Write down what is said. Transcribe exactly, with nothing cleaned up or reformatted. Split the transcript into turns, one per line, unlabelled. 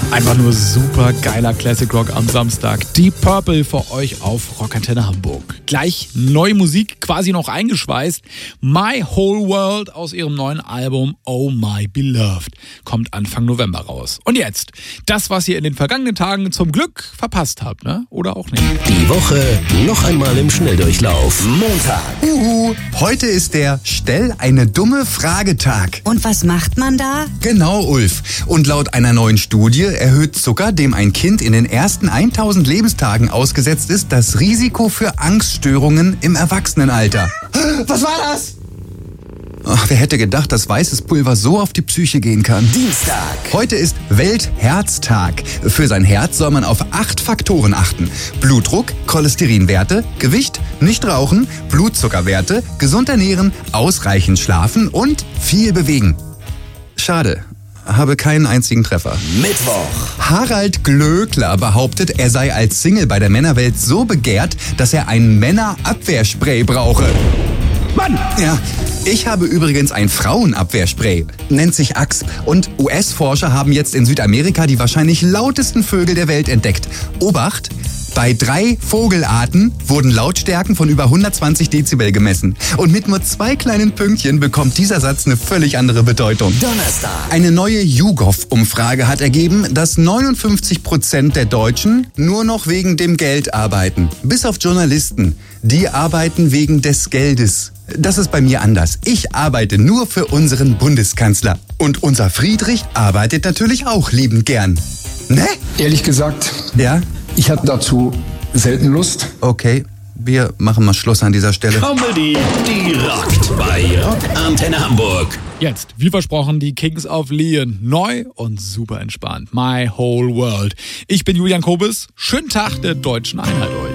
Einfach nur super geiler Classic Rock am Samstag. Deep Purple für euch auf Rockantenne Hamburg. Gleich neue Musik, quasi noch eingeschweißt. My Whole World aus ihrem neuen Album Oh My Beloved kommt Anfang November raus. Und jetzt, das, was ihr in den vergangenen Tagen zum Glück verpasst habt, ne? Oder auch nicht.
Die Woche noch einmal im Schnelldurchlauf. Montag.
Uhu, heute ist der Stell eine dumme Frage-Tag.
Und was macht man da?
Genau, Ulf. Und laut einer neuen Studie erhöht Zucker, dem ein Kind in den ersten tausend Lebenstagen ausgesetzt ist, das Risiko für Angststörungen im Erwachsenenalter. Was war das? Ach, wer hätte gedacht, dass weißes Pulver so auf die Psyche gehen kann?
Dienstag.
Heute ist Weltherztag. Für sein Herz soll man auf acht Faktoren achten. Blutdruck, Cholesterinwerte, Gewicht, nicht rauchen, Blutzuckerwerte, gesund ernähren, ausreichend schlafen und viel bewegen. Schade. Habe keinen einzigen Treffer.
Mittwoch.
Harald Glöckler behauptet, er sei als Single bei der Männerwelt so begehrt, dass er ein Männerabwehrspray brauche. Mann! Ja, ich habe übrigens ein Frauenabwehrspray. Nennt sich Axe. Und U S-Forscher haben jetzt in Südamerika die wahrscheinlich lautesten Vögel der Welt entdeckt. Obacht! Bei drei Vogelarten wurden Lautstärken von über hundertzwanzig Dezibel gemessen. Und mit nur zwei kleinen Pünktchen bekommt dieser Satz eine völlig andere Bedeutung.
Donnerstag.
Eine neue YouGov-Umfrage hat ergeben, dass neunundfünfzig Prozent der Deutschen nur noch wegen dem Geld arbeiten. Bis auf Journalisten. Die arbeiten wegen des Geldes. Das ist bei mir anders. Ich arbeite nur für unseren Bundeskanzler. Und unser Friedrich arbeitet natürlich auch liebend gern. Ne?
Ehrlich gesagt,
Ja?
ich hatte dazu selten Lust.
Okay, wir machen mal Schluss an dieser Stelle.
Comedy, die rockt bei Rockantenne Hamburg.
Jetzt, wie versprochen, die Kings of Leon. Neu und super entspannt. My Whole World. Ich bin Julian Kobis. Schönen Tag der deutschen Einheit euch.